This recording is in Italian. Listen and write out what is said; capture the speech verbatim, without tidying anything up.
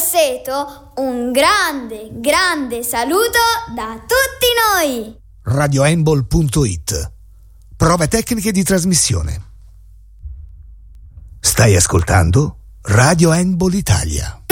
Grosseto, un grande, grande saluto da tutti noi! radio handball punto it. Prove tecniche di trasmissione. Stai ascoltando Radio Handball Italia.